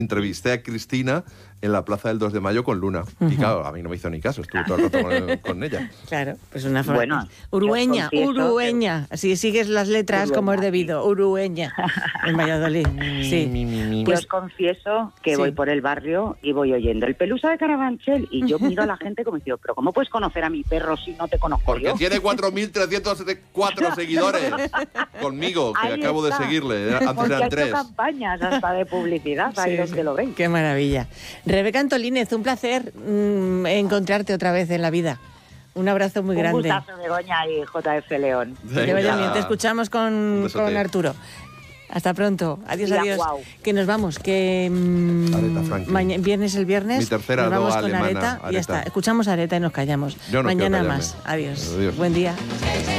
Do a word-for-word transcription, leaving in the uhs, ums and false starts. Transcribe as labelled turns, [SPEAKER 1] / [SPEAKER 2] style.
[SPEAKER 1] Entrevisté a Cristina en la Plaza del dos de Mayo con Luna. Uh-huh. Y claro, a mí no me hizo ni caso, estuve todo el rato con, con ella.
[SPEAKER 2] Claro, pues una forma...
[SPEAKER 3] Bueno,
[SPEAKER 2] Urueña, Urueña. Que... Así sigues las letras Urueña, como es debido. Urueña, en Valladolid. Sí.
[SPEAKER 3] Mi, mi, mi. Pues, yo os confieso que sí. voy por el barrio y voy oyendo el Pelusa de Carabanchel y yo miro a la gente como diciendo, pero ¿cómo puedes conocer a mi perro si no te conozco
[SPEAKER 1] Porque
[SPEAKER 3] yo?
[SPEAKER 1] tiene cuatro mil trescientos cuatro seguidores conmigo, que ahí acabo está. de seguirle. Antes
[SPEAKER 3] Porque
[SPEAKER 1] eran tres.
[SPEAKER 3] Hay campañas hasta de publicidad, ahí sí, los que lo ven.
[SPEAKER 2] Qué maravilla. Rebeca Antolínez, un placer mmm, encontrarte otra vez en la vida. Un abrazo muy
[SPEAKER 3] un
[SPEAKER 2] grande.
[SPEAKER 3] Un gustazo, Begoña y J F León.
[SPEAKER 2] Que vaya bien, te escuchamos con, con Arturo. Hasta pronto. Adiós,
[SPEAKER 3] Mira,
[SPEAKER 2] adiós.
[SPEAKER 3] Wow.
[SPEAKER 2] Que nos vamos. Que mmm, mañana, viernes el viernes.
[SPEAKER 1] Mi tercera
[SPEAKER 2] nos vamos
[SPEAKER 1] do
[SPEAKER 2] con
[SPEAKER 1] alemana,
[SPEAKER 2] Areta,
[SPEAKER 1] Areta
[SPEAKER 2] y ya está. Escuchamos a Areta y nos callamos.
[SPEAKER 1] Yo no
[SPEAKER 2] mañana más. Adiós.
[SPEAKER 1] Adiós.
[SPEAKER 2] Buen día.